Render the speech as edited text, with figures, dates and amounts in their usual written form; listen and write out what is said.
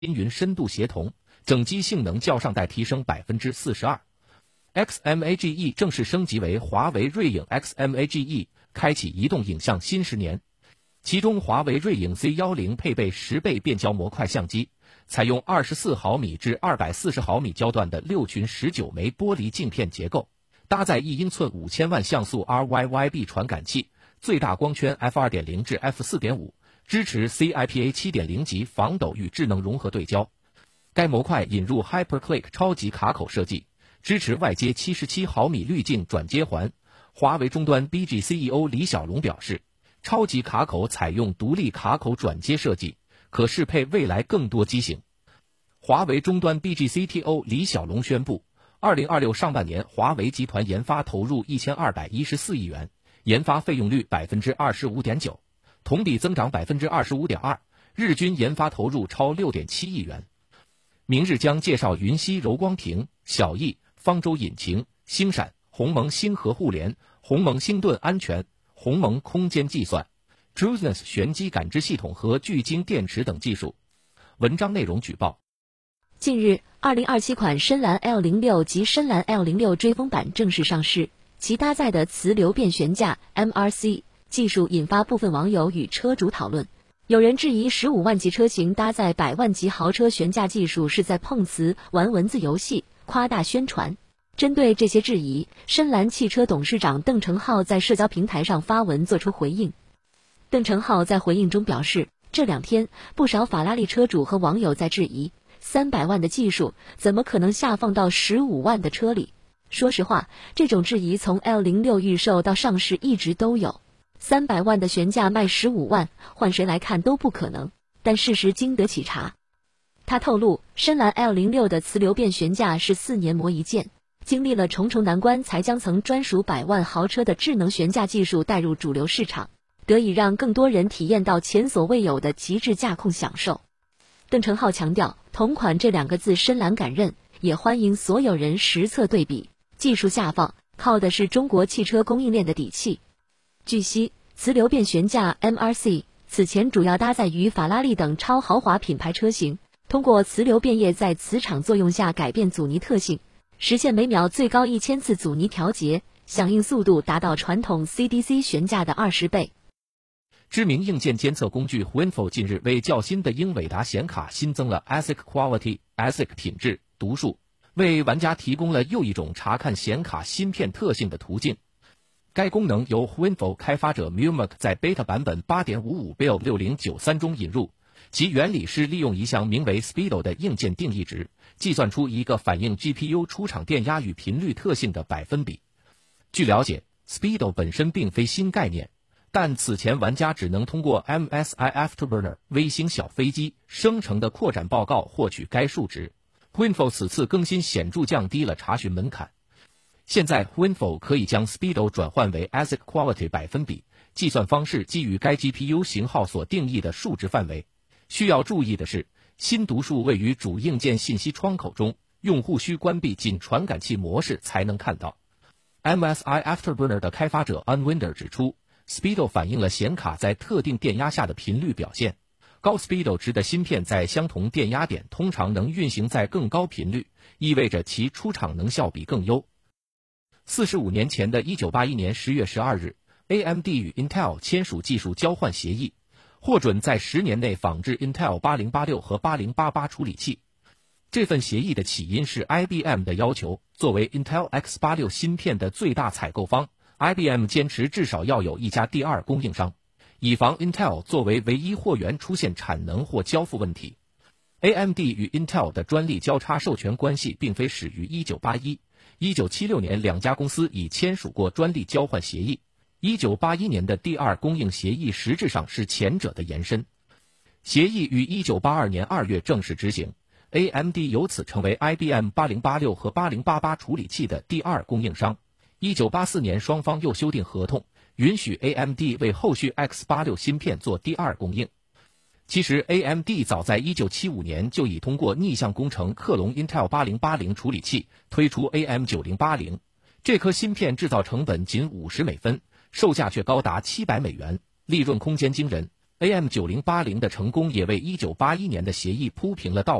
云深度协同，整机性能较上代提升42%。XMAGE 正式升级为华为锐影 XMAGE， 开启移动影像新10年。其中华为锐影 Z10 配备10倍变焦模块相机，采用24毫米至240毫米焦段的6群19枚玻璃镜片结构，搭载1英寸5000万像素 RYYB 传感器，最大光圈 f2.0 至 f4.5， 支持 CIPA 7.0 级防抖与智能融合对焦。该模块引入 HyperClick 超级卡口设计，支持外接77毫米滤镜转接环。华为终端 BG CEO 李小龙表示，超级卡口采用独立卡口转接设计，可适配未来更多机型。华为终端 BG CTO 李小龙宣布，2026上半年华为集团研发投入1214亿元，研发费用率 25.9%， 同比增长 25.2%， 日均研发投入超 6.7 亿元。明日将介绍云溪柔光屏、小艺、方舟引擎、星闪、鸿蒙星河互联、鸿蒙星盾安全、鸿蒙空间计算、Trueness 玄机感知系统和聚晶电池等技术。文章内容举报。 近日，2027款深蓝 L06 及深蓝 L06 追风版正式上市，其搭载的磁流变悬架 MRC 技术引发部分网友与车主讨论。有人质疑15万级车型搭载100万级豪车悬架技术是在碰瓷、玩文字游戏、夸大宣传。针对这些质疑，深蓝汽车董事长邓成浩在社交平台上发文作出回应。邓成浩在回应中表示，这2天不少法拉利车主和网友在质疑，300万的技术怎么可能下放到15万的车里？说实话，这种质疑从 L06 预售到上市一直都有。300万的悬架卖15万，换谁来看都不可能，但事实经得起查。他透露，深蓝 L06 的磁流变悬架是4年磨一剑，经历了重重难关才将曾专属100万豪车的智能悬架技术带入主流市场，得以让更多人体验到前所未有的极致驾控享受。邓成浩强调，同款这2个字深蓝敢认，也欢迎所有人实测对比，技术下放靠的是中国汽车供应链的底气。据悉，磁流变悬架 MRC 此前主要搭载于法拉利等超豪华品牌车型，通过磁流变液在磁场作用下改变阻尼特性，实现每秒最高1000次阻尼调节，响应速度达到传统 CDC 悬架的20倍。 知名硬件监测工具 Winfo 近日为较新的英伟达显卡新增了 ASIC Quality、ASIC 品质、读数，为玩家提供了又一种查看显卡芯片特性的途径。该功能由 Winfo 开发者 Mumac 在 Beta 版本 8.55 Build 6093中引入，其原理是利用一项名为 Speedo 的硬件定义值，计算出一个反映 GPU 出厂电压与频率特性的百分比。据了解， Speedo 本身并非新概念，但此前玩家只能通过 MSI Afterburner 微星小飞机生成的扩展报告获取该数值。Winfo 此次更新显著降低了查询门槛。现在 Winfo 可以将 Speedo 转换为 ASIC Quality 百分比，计算方式基于该 GPU 型号所定义的数值范围。需要注意的是，新读数位于主硬件信息窗口中，用户需关闭仅传感器模式才能看到。MSI Afterburner 的开发者 Unwinder 指出， Speedo 反映了显卡在特定电压下的频率表现。高 Speedo 值的芯片在相同电压点通常能运行在更高频率，意味着其出厂能效比更优。45年前的1981年10月12日 ，AMD 与 Intel 签署技术交换协议，获准在10年内仿制 Intel 8086和8088处理器。这份协议的起因是 IBM 的要求，作为 Intel X86 芯片的最大采购方， IBM 坚持至少要有一家第二供应商，以防 Intel 作为唯一货源出现产能或交付问题。AMD 与 Intel 的专利交叉授权关系并非始于1981。1976年两家公司已签署过专利交换协议，1981年的第二供应协议实质上是前者的延伸。协议于1982年2月正式执行， AMD 由此成为 IBM 8086和8088处理器的第二供应商。1984年双方又修订合同，允许 AMD 为后续 X86 芯片做第二供应。其实 AMD 早在1975年就已通过逆向工程克隆 Intel 8080处理器，推出 AM9080。这颗芯片制造成本仅50美分，售价却高达700美元，利润空间惊人。 AM9080的成功也为1981年的协议铺平了道路。